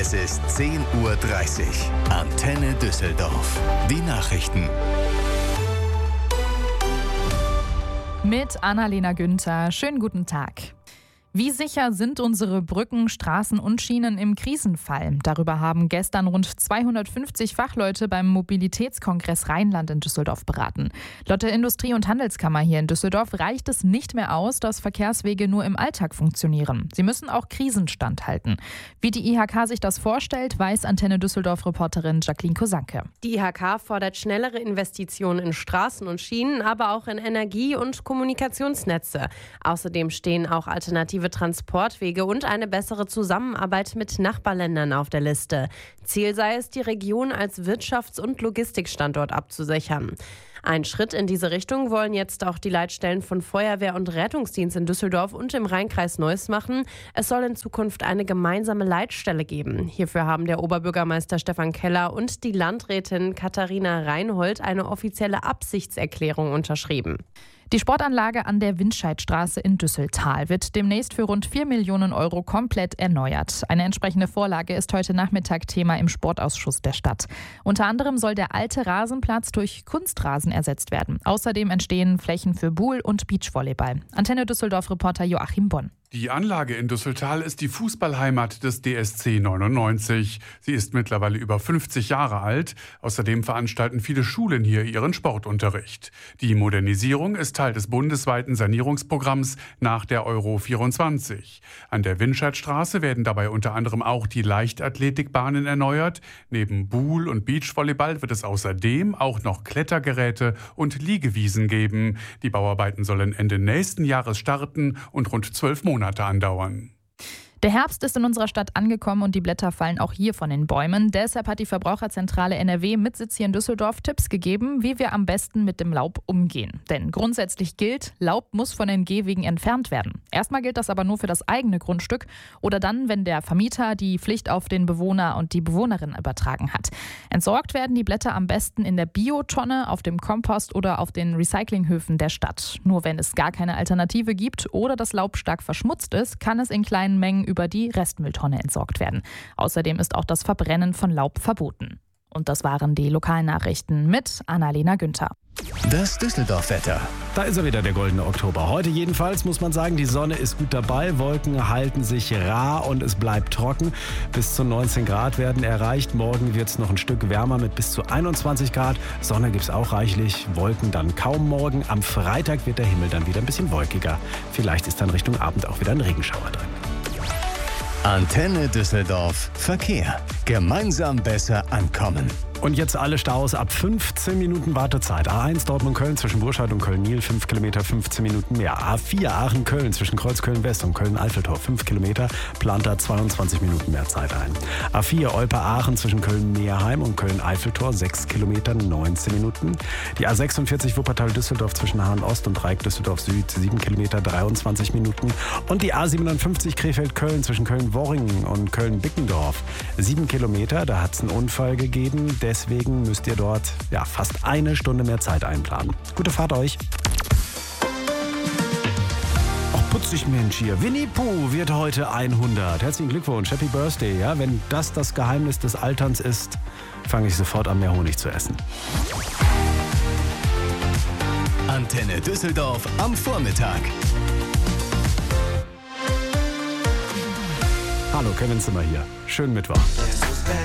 Es ist 10:30 Uhr. Antenne Düsseldorf. Die Nachrichten. Mit Annalena Günther. Schönen guten Tag. Wie sicher sind unsere Brücken, Straßen und Schienen im Krisenfall? Darüber haben gestern rund 250 Fachleute beim Mobilitätskongress Rheinland in Düsseldorf beraten. Laut der Industrie- und Handelskammer hier in Düsseldorf reicht es nicht mehr aus, dass Verkehrswege nur im Alltag funktionieren. Sie müssen auch Krisen standhalten. Wie die IHK sich das vorstellt, weiß Antenne Düsseldorf-Reporterin Jacqueline Kosanke. Die IHK fordert schnellere Investitionen in Straßen und Schienen, aber auch in Energie- und Kommunikationsnetze. Außerdem stehen auch alternative Transportwege und eine bessere Zusammenarbeit mit Nachbarländern auf der Liste. Ziel sei es, die Region als Wirtschafts- und Logistikstandort abzusichern. Ein Schritt in diese Richtung wollen jetzt auch die Leitstellen von Feuerwehr und Rettungsdienst in Düsseldorf und im Rheinkreis Neuss machen. Es soll in Zukunft eine gemeinsame Leitstelle geben. Hierfür haben der Oberbürgermeister Stefan Keller und die Landrätin Katharina Reinhold eine offizielle Absichtserklärung unterschrieben. Die Sportanlage an der Windscheidstraße in Düsseltal wird demnächst für rund 4 Millionen Euro komplett erneuert. Eine entsprechende Vorlage ist heute Nachmittag Thema im Sportausschuss der Stadt. Unter anderem soll der alte Rasenplatz durch Kunstrasen ersetzt werden. Außerdem entstehen Flächen für Buhl- und Beachvolleyball. Antenne Düsseldorf-Reporter Joachim Bonn. Die Anlage in Düsseltal ist die Fußballheimat des DSC 99. Sie ist mittlerweile über 50 Jahre alt. Außerdem veranstalten viele Schulen hier ihren Sportunterricht. Die Modernisierung ist Teil des bundesweiten Sanierungsprogramms nach der Euro 24. An der Windscheidstraße werden dabei unter anderem auch die Leichtathletikbahnen erneuert. Neben Buhl- und Beachvolleyball wird es außerdem auch noch Klettergeräte und Liegewiesen geben. Die Bauarbeiten sollen Ende nächsten Jahres starten und rund 12 Monate andauern. Der Herbst ist in unserer Stadt angekommen und die Blätter fallen auch hier von den Bäumen. Deshalb hat die Verbraucherzentrale NRW mit Sitz hier in Düsseldorf Tipps gegeben, wie wir am besten mit dem Laub umgehen. Denn grundsätzlich gilt, Laub muss von den Gehwegen entfernt werden. Erstmal gilt das aber nur für das eigene Grundstück oder dann, wenn der Vermieter die Pflicht auf den Bewohner und die Bewohnerin übertragen hat. Entsorgt werden die Blätter am besten in der Biotonne, auf dem Kompost oder auf den Recyclinghöfen der Stadt. Nur wenn es gar keine Alternative gibt oder das Laub stark verschmutzt ist, kann es in kleinen Mengen über die Restmülltonne entsorgt werden. Außerdem ist auch das Verbrennen von Laub verboten. Und das waren die Lokalnachrichten mit Annalena Günther. Das Düsseldorf-Wetter. Da ist er wieder, der goldene Oktober. Heute jedenfalls muss man sagen, die Sonne ist gut dabei, Wolken halten sich rar und es bleibt trocken. Bis zu 19 Grad werden erreicht. Morgen wird es noch ein Stück wärmer mit bis zu 21 Grad. Sonne gibt es auch reichlich, Wolken dann kaum morgen. Am Freitag wird der Himmel dann wieder ein bisschen wolkiger. Vielleicht ist dann Richtung Abend auch wieder ein Regenschauer drin. Antenne Düsseldorf. Verkehr. Gemeinsam besser ankommen. Und jetzt alle Staus ab 15 Minuten Wartezeit. A1 Dortmund-Köln zwischen Burscheid und Köln-Niel 5 Kilometer, 15 Minuten mehr. A4 Aachen-Köln zwischen Kreuzköln-West und Köln-Eiffeltor 5 Kilometer, plant da 22 Minuten mehr Zeit ein. A4 Olpe-Aachen zwischen Köln-Neheim und Köln-Eiffeltor 6 Kilometer, 19 Minuten. Die A46 Wuppertal-Düsseldorf zwischen Hahn-Ost und Dreieck Düsseldorf-Süd 7 Kilometer, 23 Minuten. Und die A57 Krefeld-Köln zwischen Köln-Worringen und Köln-Bickendorf 7 Kilometer. Da hat es einen Unfall gegeben. Deswegen müsst ihr dort fast eine Stunde mehr Zeit einplanen. Gute Fahrt euch. Ach, putzig Mensch hier. Winnie Pooh wird heute 100. Herzlichen Glückwunsch. Happy Birthday. Ja? Wenn das Geheimnis des Alterns ist, fange ich sofort an, mehr Honig zu essen. Antenne Düsseldorf am Vormittag. Hallo, Kevin Zimmer hier. Schönen Mittwoch.